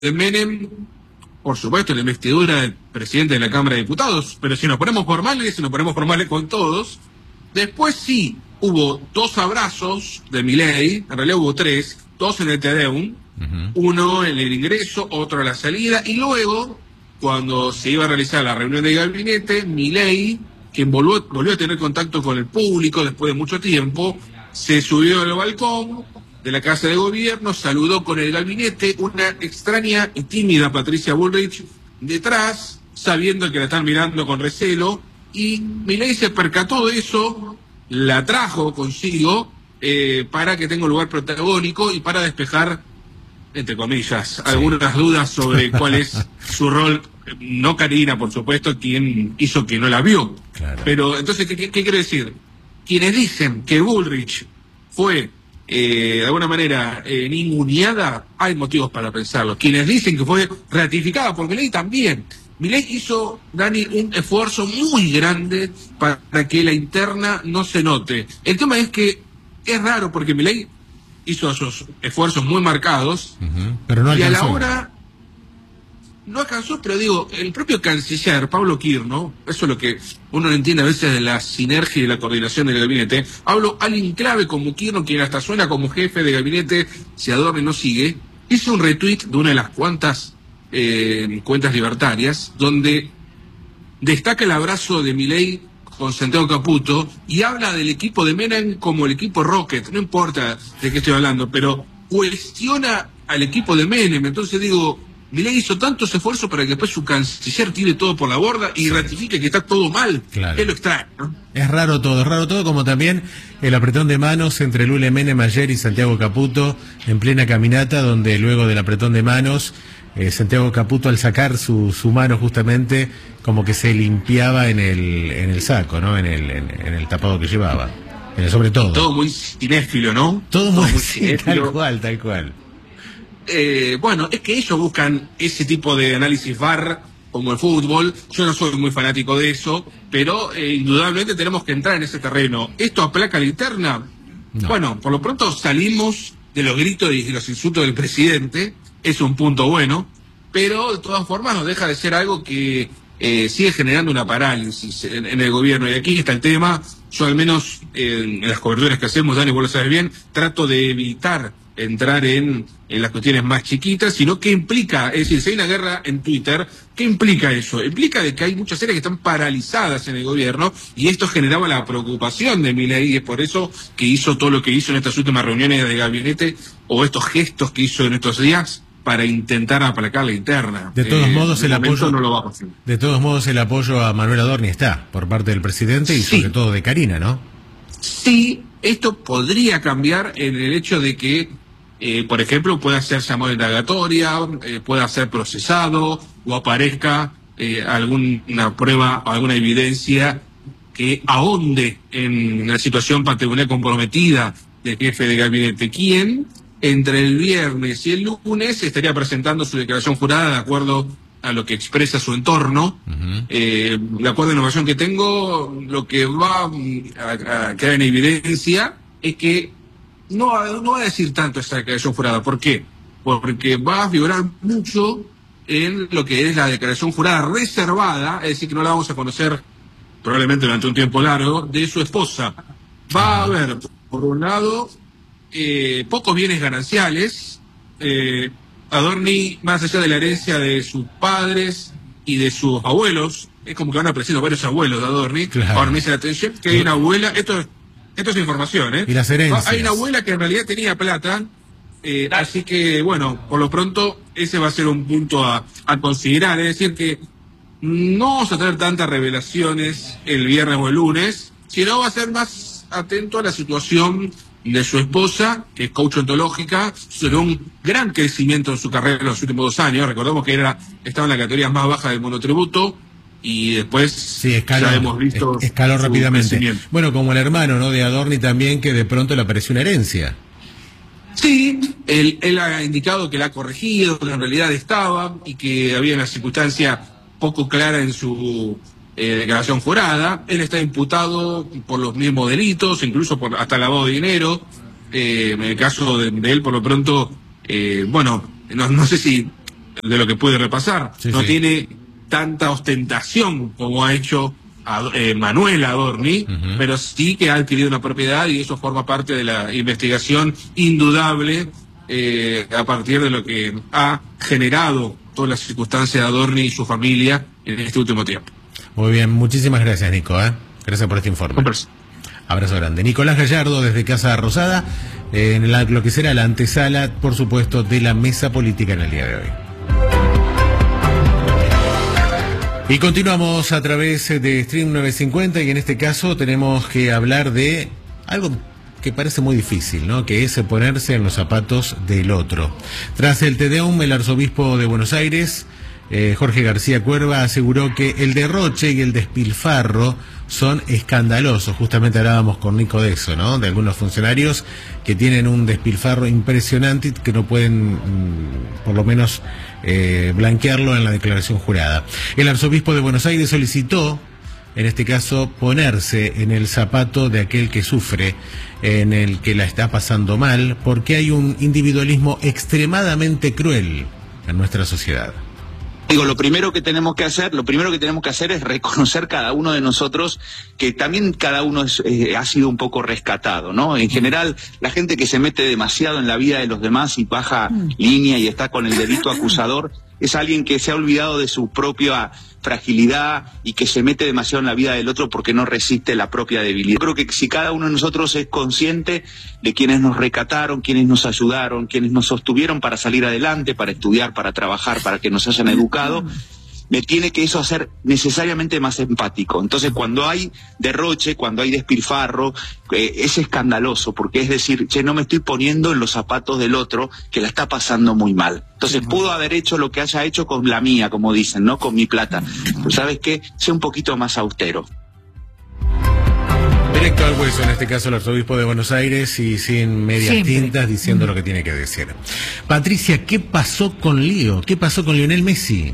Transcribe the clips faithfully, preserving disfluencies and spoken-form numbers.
de Menem, por supuesto, la investidura del presidente de la Cámara de Diputados, pero si nos ponemos formales, si nos ponemos formales con todos, después sí hubo dos abrazos de Milei, en realidad hubo tres, dos en el Tedeum, uh-huh. uno en el ingreso, otro a la salida, y luego, cuando se iba a realizar la reunión de gabinete, Milei, quien volvió, volvió a tener contacto con el público después de mucho tiempo, se subió al balcón de la Casa de Gobierno, saludó con el gabinete, una extraña y tímida Patricia Bullrich detrás, sabiendo que la están mirando con recelo, y Milei se percató de eso, la trajo consigo eh, para que tenga un lugar protagónico y para despejar, entre comillas, sí. algunas dudas sobre cuál es su rol. No Karina, por supuesto, quien hizo que no la vio. Claro. Pero entonces, ¿qué, qué, qué quiero decir? Quienes dicen que Bullrich fue Eh, de alguna manera eh, ninguneada, hay motivos para pensarlo. Quienes dicen que fue ratificada por Milei también. Milei hizo, Dani, un esfuerzo muy grande para que la interna no se note. El tema es que es raro porque Milei hizo esos esfuerzos muy marcados, uh-huh. pero no y a la hora no alcanzó, pero digo, el propio canciller, Pablo Kirno, eso es lo que uno no entiende a veces de la sinergia y de la coordinación del gabinete. Hablo alguien clave como Kirno, quien hasta suena como jefe de gabinete, si Adorni no sigue, hizo un retweet de una de las cuantas eh, cuentas libertarias, donde destaca el abrazo de Milei con Santiago Caputo y habla del equipo de Menem como el equipo Rocket, no importa de qué estoy hablando, pero cuestiona al equipo de Menem. Entonces digo, Milei hizo tantos esfuerzos para que después su canciller tire todo por la borda y ratifique que está todo mal. Claro. Es lo extraño, ¿no? Es raro todo, es raro todo, como también el apretón de manos entre Lule Menem ayer y Santiago Caputo en plena caminata, donde luego del apretón de manos, eh, Santiago Caputo al sacar su, su mano justamente como que se limpiaba en el en el saco, ¿no? En el, en, en el tapado que llevaba. En el, sobre todo. Todo muy cinéfilo, ¿no? Todo, todo muy, muy cinéfilo. Tal cual, tal cual. Eh, bueno, es que ellos buscan ese tipo de análisis V A R como el fútbol. Yo no soy muy fanático de eso, pero eh, indudablemente tenemos que entrar en ese terreno. ¿Esto aplaca la interna? No. Bueno, por lo pronto salimos de los gritos y de los insultos del presidente, es un punto bueno, pero de todas formas no deja de ser algo que eh, sigue generando una parálisis en, en el gobierno. Y aquí está el tema. Yo al menos eh, en las coberturas que hacemos, Dani, vos lo sabes bien, trato de evitar entrar en, en las cuestiones más chiquitas, sino qué implica, es decir, si hay una guerra en Twitter, ¿qué implica eso? Implica de que hay muchas áreas que están paralizadas en el gobierno y esto generaba la preocupación de Milei y es por eso que hizo todo lo que hizo en estas últimas reuniones de gabinete o estos gestos que hizo en estos días para intentar aplacar la interna. De todos eh, modos el apoyo no lo va a pasar. De todos modos el apoyo a Manuel Adorni está por parte del presidente y sí. sobre todo de Karina, ¿no? Sí, esto podría cambiar en el hecho de que Eh, por ejemplo, pueda ser llamado indagatoria, eh, pueda ser procesado o aparezca eh, alguna prueba o alguna evidencia que ahonde en la situación patrimonial comprometida del jefe de gabinete, quien entre el viernes y el lunes estaría presentando su declaración jurada de acuerdo a lo que expresa su entorno. Uh-huh. Eh, de acuerdo a la información que tengo, lo que va a, a quedar en evidencia es que No, no va a decir tanto esta declaración jurada. ¿Por qué? Porque va a figurar mucho en lo que es la declaración jurada reservada, es decir, que no la vamos a conocer probablemente durante un tiempo largo, de su esposa. Va a haber, por un lado, eh, pocos bienes gananciales. Eh, Adorni, más allá de la herencia de sus padres y de sus abuelos, es como que van apareciendo varios abuelos de Adorni. Claro. Ahora me dice la atención que hay una abuela, esto es Esto es información, ¿eh? Y las herencias. Hay una abuela que en realidad tenía plata, eh, así que, bueno, por lo pronto ese va a ser un punto a, a considerar. Es decir, que no vamos a tener tantas revelaciones el viernes o el lunes, sino va a ser más atento a la situación de su esposa, que es coach ontológica, sobre un gran crecimiento en su carrera en los últimos dos años. Recordemos que era, estaba en la categoría más baja del monotributo, y después sí, escaló, ya hemos visto escaló rápidamente. Bueno, como el hermano, ¿no?, de Adorni también, que de pronto le apareció una herencia. Sí, él, él ha indicado que la ha corregido, que en realidad estaba y que había una circunstancia poco clara en su eh, declaración jurada. Él está imputado por los mismos delitos, incluso por hasta lavado de dinero. Eh, en el caso de, de él, por lo pronto, eh, bueno, no, no sé si de lo que puede repasar. Sí, no sí. tiene tanta ostentación como ha hecho Ad- eh, Manuel Adorni, Uh-huh. pero sí que ha adquirido una propiedad y eso forma parte de la investigación indudable eh, a partir de lo que ha generado toda la circunstancia de Adorni y su familia en este último tiempo. Muy bien, muchísimas gracias, Nico. ¿eh? Gracias por este informe. Compres. Abrazo grande. Nicolás Gallardo desde Casa Rosada, eh, en la, lo que será la antesala, por supuesto, de la mesa política en el día de hoy. Y continuamos a través de Stream novecientos cincuenta y en este caso tenemos que hablar de algo que parece muy difícil, ¿no? Que es ponerse en los zapatos del otro. Tras el Te Deum, el arzobispo de Buenos Aires, eh, Jorge García Cuerva, aseguró que el derroche y el despilfarro son escandalosos. Justamente hablábamos con Nico de eso, ¿no? De algunos funcionarios que tienen un despilfarro impresionante y que no pueden, mmm, por lo menos, eh, blanquearlo en la declaración jurada. El arzobispo de Buenos Aires solicitó, en este caso, ponerse en el zapato de aquel que sufre, en el que la está pasando mal, porque hay un individualismo extremadamente cruel en nuestra sociedad. Digo, lo primero que tenemos que hacer, lo primero que tenemos que hacer es reconocer cada uno de nosotros que también cada uno es, eh, ha sido un poco rescatado, ¿no? En general, la gente que se mete demasiado en la vida de los demás y baja línea y está con el dedito acusador, es alguien que se ha olvidado de su propia fragilidad y que se mete demasiado en la vida del otro porque no resiste la propia debilidad. Yo creo que si cada uno de nosotros es consciente de quienes nos rescataron, quienes nos ayudaron, quienes nos sostuvieron para salir adelante, para estudiar, para trabajar, para que nos hayan educado, me tiene que eso hacer necesariamente más empático. Entonces, cuando hay derroche, cuando hay despilfarro, eh, es escandaloso, porque es decir, che, no me estoy poniendo en los zapatos del otro que la está pasando muy mal. Entonces, pudo haber hecho lo que haya hecho con la mía, como dicen, ¿no? Con mi plata. Pero ¿sabes qué? Sé un poquito más austero. Directo al hueso, en este caso el arzobispo de Buenos Aires, y sin medias Siempre. tintas, diciendo lo que tiene que decir. Patricia, ¿qué pasó con Lío? ¿Qué pasó con Lionel Messi?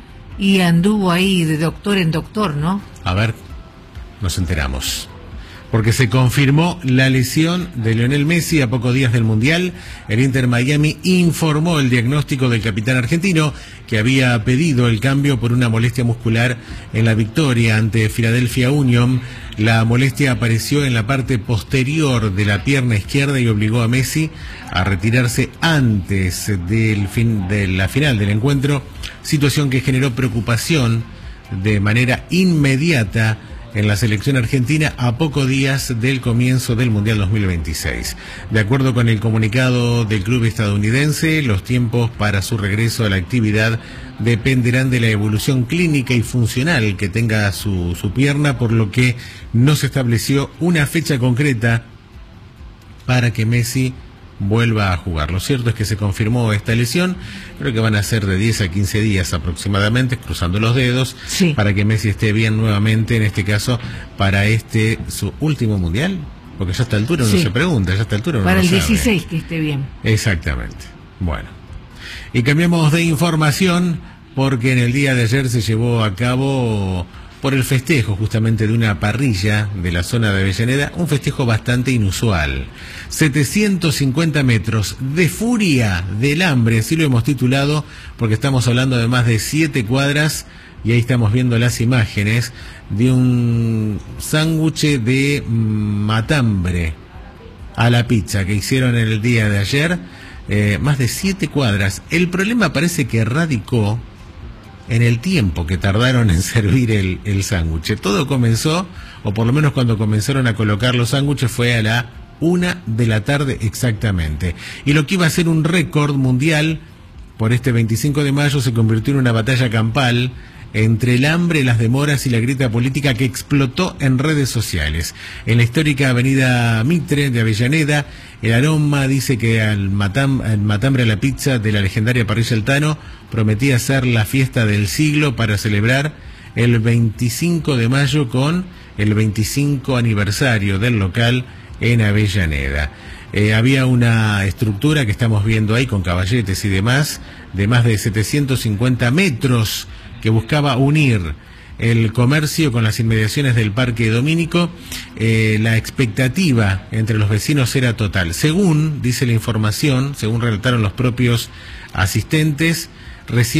Y anduvo ahí de doctor en doctor, ¿no? A ver, nos enteramos. Porque se confirmó la lesión de Lionel Messi a pocos días del Mundial. El Inter Miami informó el diagnóstico del capitán argentino, que había pedido el cambio por una molestia muscular en la victoria ante Philadelphia Union. La molestia apareció en la parte posterior de la pierna izquierda y obligó a Messi a retirarse antes del fin de la final del encuentro, situación que generó preocupación de manera inmediata en la selección argentina a pocos días del comienzo del Mundial dos mil veintiséis. De acuerdo con el comunicado del club estadounidense, los tiempos para su regreso a la actividad dependerán de la evolución clínica y funcional que tenga su, su pierna, por lo que no se estableció una fecha concreta para que Messi vuelva a jugar. Lo cierto es que se confirmó esta lesión, creo que van a ser de diez a quince días aproximadamente, cruzando los dedos, Sí. para que Messi esté bien nuevamente, en este caso, para este, su último Mundial, porque ya a esta altura uno Sí. se pregunta, ya a esta altura uno Para no el sabe. dieciséis que esté bien. Exactamente. Bueno. Y cambiamos de información, porque en el día de ayer se llevó a cabo, por el festejo justamente de una parrilla de la zona de Avellaneda, un festejo bastante inusual. setecientos cincuenta metros de furia del hambre, así lo hemos titulado, porque estamos hablando de más de siete cuadras, y ahí estamos viendo las imágenes de un sándwich de matambre a la pizza que hicieron en el día de ayer, eh, más de siete cuadras. El problema parece que radicó en el tiempo que tardaron en servir el, el sándwich. Todo comenzó, o por lo menos cuando comenzaron a colocar los sándwiches, fue a la una de la tarde exactamente. Y lo que iba a ser un récord mundial por este veinticinco de mayo se convirtió en una batalla campal entre el hambre, las demoras y la grieta política que explotó en redes sociales. En la histórica avenida Mitre de Avellaneda, el aroma dice que al matam, el matambre a la pizza de la legendaria parrilla El Tano prometía ser la fiesta del siglo para celebrar el veinticinco de mayo con el veinticinco aniversario del local en Avellaneda. Eh, había una estructura que estamos viendo ahí con caballetes y demás, de más de setecientos cincuenta metros, que buscaba unir el comercio con las inmediaciones del Parque Domínico. Eh, la expectativa entre los vecinos era total. Según dice la información, según relataron los propios asistentes, recién